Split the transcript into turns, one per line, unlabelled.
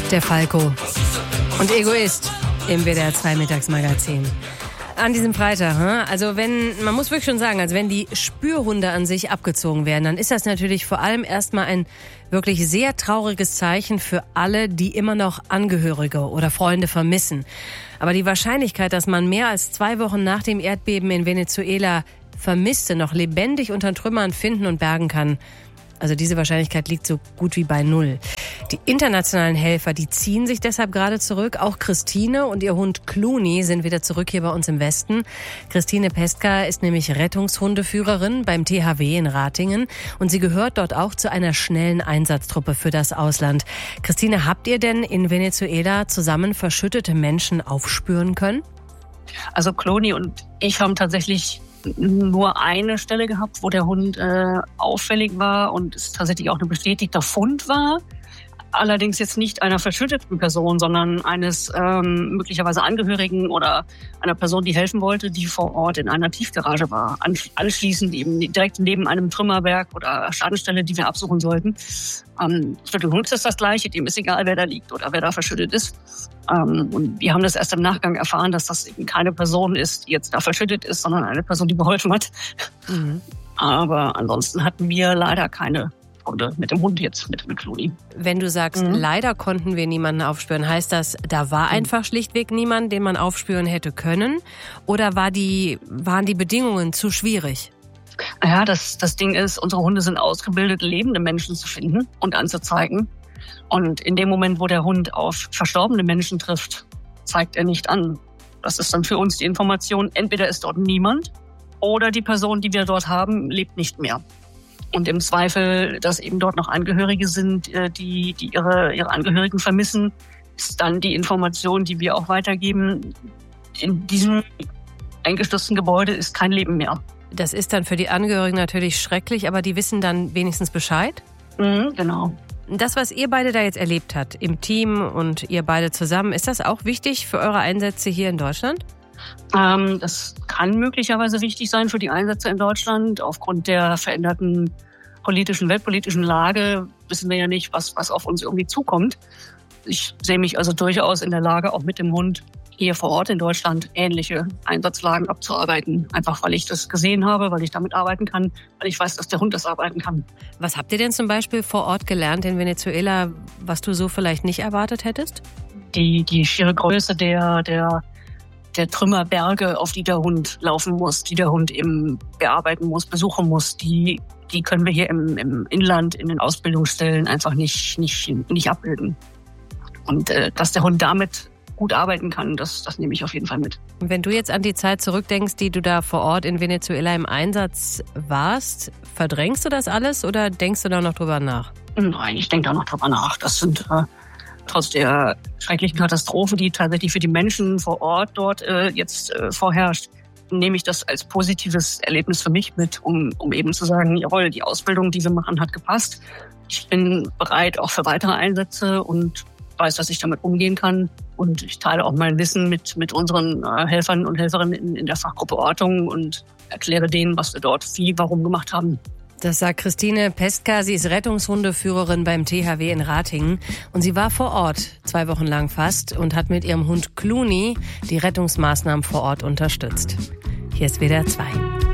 Der Falco und Egoist im WDR 2 Mittagsmagazin. An diesem Freitag, also man muss wirklich schon sagen, also wenn die Spürhunde an sich abgezogen werden, dann ist das natürlich vor allem erstmal ein wirklich sehr trauriges Zeichen für alle, die immer noch Angehörige oder Freunde vermissen. Aber die Wahrscheinlichkeit, dass man mehr als 2 Wochen nach dem Erdbeben in Venezuela Vermisste noch lebendig unter Trümmern finden und bergen kann, also diese Wahrscheinlichkeit liegt so gut wie bei 0. Die internationalen Helfer, die ziehen sich deshalb gerade zurück. Auch Christine und ihr Hund Clooney sind wieder zurück hier bei uns im Westen. Christine Pestka ist nämlich Rettungshundeführerin beim THW in Ratingen. Und sie gehört dort auch zu einer schnellen Einsatztruppe für das Ausland. Christine, habt ihr denn in Venezuela zusammen verschüttete Menschen aufspüren können?
Also Clooney und ich haben tatsächlich nur eine Stelle gehabt, wo der Hund auffällig war und es tatsächlich auch ein bestätigter Fund war. Allerdings jetzt nicht einer verschütteten Person, sondern eines möglicherweise Angehörigen oder einer Person, die helfen wollte, die vor Ort in einer Tiefgarage war. Anschließend eben direkt neben einem Trümmerberg oder Schadenstelle, die wir absuchen sollten. Für den Hund ist das Gleiche, dem ist egal, wer da liegt oder wer da verschüttet ist. Und wir haben das erst im Nachgang erfahren, dass das eben keine Person ist, die jetzt da verschüttet ist, sondern eine Person, die geholfen hat. Mhm. Aber ansonsten hatten wir leider keine Funde mit dem Hund jetzt, mit Clooney.
Wenn du sagst, leider konnten wir niemanden aufspüren, heißt das, da war einfach schlichtweg niemand, den man aufspüren hätte können? Oder waren die Bedingungen zu schwierig?
Ja, das Ding ist, unsere Hunde sind ausgebildet, lebende Menschen zu finden und anzuzeigen. Und in dem Moment, wo der Hund auf verstorbene Menschen trifft, zeigt er nicht an. Das ist dann für uns die Information, entweder ist dort niemand oder die Person, die wir dort haben, lebt nicht mehr. Und im Zweifel, dass eben dort noch Angehörige sind, die ihre Angehörigen vermissen, ist dann die Information, die wir auch weitergeben. In diesem eingestürzten Gebäude ist kein Leben mehr.
Das ist dann für die Angehörigen natürlich schrecklich, aber die wissen dann wenigstens Bescheid?
Genau.
Das, was ihr beide da jetzt erlebt habt, im Team und ihr beide zusammen, ist das auch wichtig für eure Einsätze hier in Deutschland?
Das kann möglicherweise wichtig sein für die Einsätze in Deutschland. Aufgrund der veränderten weltpolitischen Lage wissen wir ja nicht, was auf uns irgendwie zukommt. Ich sehe mich also durchaus in der Lage, auch mit dem Hund hier vor Ort in Deutschland ähnliche Einsatzlagen abzuarbeiten. Einfach weil ich das gesehen habe, weil ich damit arbeiten kann, weil ich weiß, dass der Hund das arbeiten kann.
Was habt ihr denn zum Beispiel vor Ort gelernt in Venezuela, was du so vielleicht nicht erwartet hättest?
Die schiere Größe der Trümmerberge, auf die der Hund laufen muss, die der Hund eben bearbeiten muss, besuchen muss, die können wir hier im Inland, in den Ausbildungsstellen einfach nicht abbilden. Und dass der Hund damit gut arbeiten kann, das nehme ich auf jeden Fall mit.
Wenn du jetzt an die Zeit zurückdenkst, die du da vor Ort in Venezuela im Einsatz warst, verdrängst du das alles oder denkst du da noch drüber nach?
Nein, ich denke da noch drüber nach. Das sind trotz der schrecklichen Katastrophe, die tatsächlich für die Menschen vor Ort dort jetzt vorherrscht, nehme ich das als positives Erlebnis für mich mit, um eben zu sagen, jawohl, die Ausbildung, die wir machen, hat gepasst. Ich bin bereit auch für weitere Einsätze und weiß, dass ich damit umgehen kann. Und ich teile auch mein Wissen mit unseren Helfern und Helferinnen in der Fachgruppe Ortung und erkläre denen, was wir dort wie, warum gemacht haben.
Das sagt Christine Pestka. Sie ist Rettungshundeführerin beim THW in Ratingen. Und sie war vor Ort 2 Wochen lang fast und hat mit ihrem Hund Clooney die Rettungsmaßnahmen vor Ort unterstützt. Hier ist WDR 2.